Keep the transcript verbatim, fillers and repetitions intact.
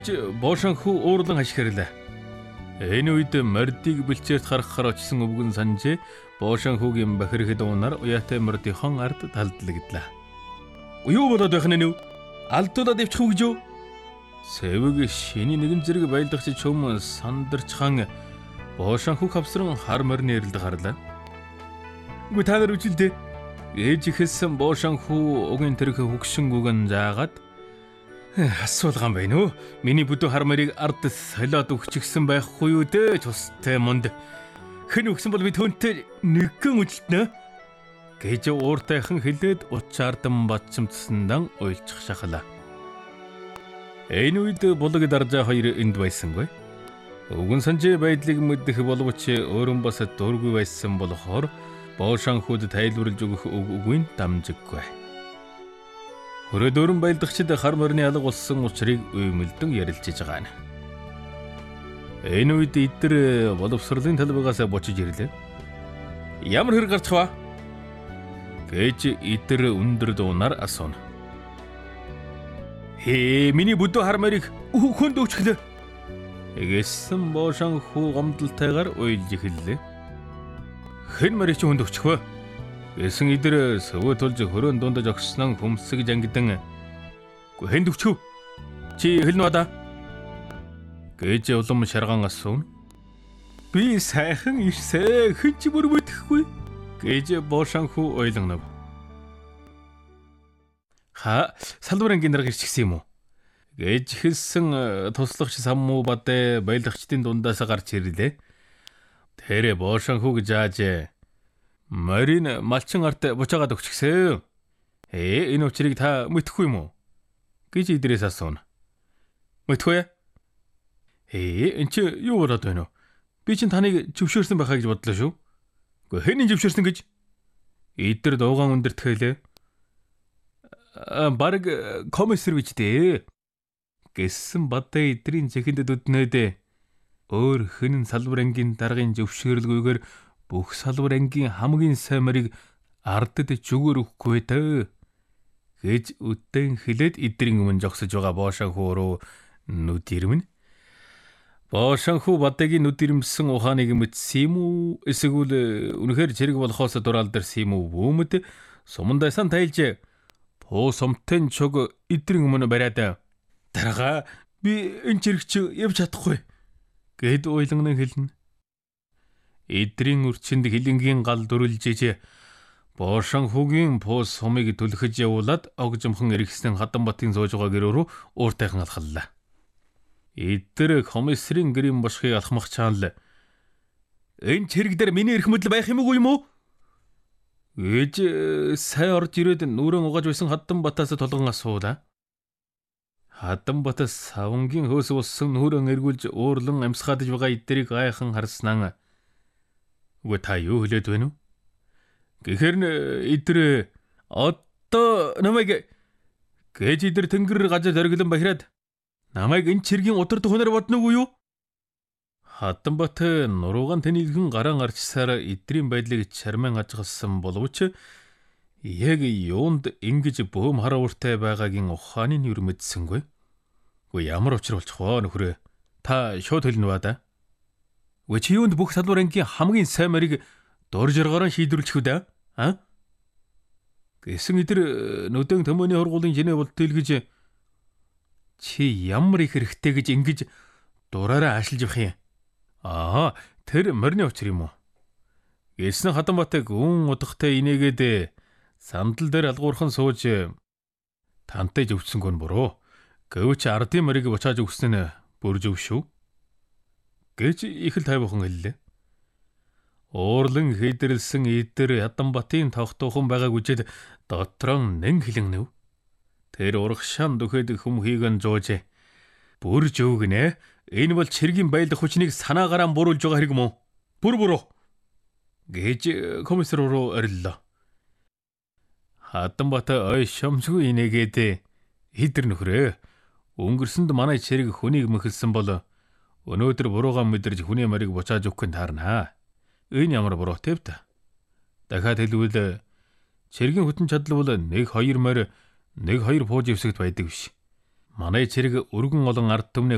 Боошанхүү уурлан ашиглалаа. Энэ үед мордыг бэлчээрт харахаар очсон өвгөн санжээ Боошанхүүгийн бахирхэд уунаар уяатай мордынхон ард талдлагдлаа. Юу болоод байх нь вэ? Алдуулаад явчих уу гэж юу? Сэвэг шиний нэгэн зэрэг байлдагч чөм сандарчхан Боошанхүүг хавсран хар морины эрэлд харлаа. Үгүй та нар үжилдээ. Ээж ихэлсэн Боошанхүү угийн тэрх хөгшин үгэн заагаад асуулгаан байна уу? Миний бүдүү хар морийг ард солиод өгчихсэн байхгүй юу дээ? Тустай монд. Хэн өгсөн бол би түүнтэй нэгэн үжилтнэ гэж ууртайхан хэлээд учаардан батчимдсандан уйлчих шахалаа. Энэ үед булаг даржаа хоёр энд байсангүй. Өвгөн санжээ байдлыг мэдэх боловч өөрөн бас дургүй байсан болохоор Боошанхүүд тайлбарлаж өгөх үг үгүй дамжиггүй. Хөрөө дөрөн байлдагчид хар морины алга болсон учрыг уймэлдэн ярилцж байгаа нь. Энэ үед эдгээр боловсролын талбайгаас бочиж ирлээ. Ямар хэрэг гарч хава? Гэж эдгээр өндөр дуунаар асууна. Хээ, миний бүдүү хар морийг хүнд өгчлөө. Гэсэн Боошанхүү гомдолтойгоор уйлж эхэллээ. Хэн морийг чи хүнд өгчих вэ? Гэсэн эдгээр сөвөө тулж хөрөөн дундаж огснон хөмсгж ангидан хэн дөвчв? Чи хэлнэ бада? Гэж улам шарган асууна. Би сайхан ирсэ хэн ч бүр бүтэхгүй гэж Боошанхүү ойлгонов. Ха салбар ангийн дарга ирчихсэн юм уу? Гэж хэлсэн туслагч саммуу бадэ байлгачдын дундаас гарч ирлээ. Тэр Боошанхүү гэж ааж морин малчин арт бучаагаад өгчихсэн. Ээ энэ учрыг та мэдхгүй юм уу? Гэж идрээс асууна. Мэдхгүй. Ээ энэ чи юу болоод байна вэ? Би чинь таныг зөвшөөрсөн байхаа гэж бодлоо шүү. Гэхдээ хэн энэ зөвшөөрсөн гэж? Идэр дуугаан өндөртгөөлээ. Аа баг комиссар гэж дээ. Гэсэн бадаа идрийн зэхэнд дүднээд өөр хэн салбар ангийн даргын зөвшөөрлгүйгээр бүх салбар ангийн хамгийн сайн морийг ардд зүгөр өгөхгүй дээ гэж үдэн хэлээд эдрийн өмнө жогсож байгаа Боошанхүү руу нүд ирмэн. Боошанхүү бадагийн нүд ирмсэн ухааныг мэдсэн юм уу? Эсвэл үнэхээр зэрэг болохоос дураалдэрсэн юм уу? Бөөмөд сумандайсан тайлж пуу сумтэн чог эдрийн өмнө бариад дарга би энэ зэрэг чи явж чадахгүй гэд уйлган хэлнэ. Эдрийн үрчинд хилэнгийн гал дүрлжиж Боошанхүүгийн пуус сумыг түлхэж явуулаад огжомхон эргэсэн Хатанбатын сууж байгаа гэрөө рүү ууртайхан алхаллаа. Эдгээр комиссарын гэрийн бошхыг алхмах чаанал энэ чирэг дээр миний эрх мэдэл байх юм уу юм уу? Ээж сая орж ирээд нүрэн угааж байсан Хатанбатаас толгон асуулаа. Хатанбатаас савнгийн хөөс болсон нүрэн эргүүлж уурлан амсгаадж байгаа эдгэрийг гайхан харснаа. Үгүй та юу хэлээд байна вэ? Гэхэр н эдгээр одоо намайг гэж эдгээр тэнгэр газар зориглон бахираад намайг энэ чиргийн удирд хүнээр бодно уу юу? Хатанбат нуруугаан тэнийгэн гараан гарчсаар эдгэрийн байдлыг чарман ажигласан боловч яг юунд ингэж бөөм харуултай байгаагийн ухааныг юу мэдсэнгүй. Үгүй ямар учир болчих вэ нөхрөө? Та шууд хэлнэ ба да. Вэ чи юунд бүх салбар ангийн хамгийн сайн морийг дур жаргаараа шийдвэрлэх үү да? А? Гэсэн эдэр нүдэн төмөний хургуулын жинэ болтол гэж чи ямар их хэрэгтэй гэж ингэж дураараа аашилж явах юм. Аа, тэр морины учир юм уу? Гэсэн Хатанбатыг үн удахтай инээгээд сандал дээр алгуурхан сууж тантай зөвчсөнгөө буруу. Гэвч ардын морийг бочааж өгсөн нь бүр зөв шүү. Гэж их л тайвхан хэллээ. Уурлан хэдэрэлсэн эдэр Хатанбатын тогтоохон байгааг үжид дотрон нэн хилэн нэв. Тэр урагшаан дөхөд хүмхийг нь жууж бүр жөг нэ. Энэ бол чиргийн байлдах хүчнийг санаагараа буруулж байгаа хэрэг мөн. Бүр буруу. Гэж комиссар руу ориллоо. Хатанбат ой шомсгүй инээгээд эдэр нөхрөө. Өнгөрсөнд манай чирэг хүнийг мөхөлсөн бол өнөөдөр буруугаа мэдэрч хүний морийг бочааж өгөх нь таарнаа. Энэ ямар буруу тэвт. Дахиад хэлвэл чиргийн хүтэн чадал бол нэг хоёр морь нэг хоёр пууж өвсгд байдаг биш. Манай чирэг өргөн олон ард түмний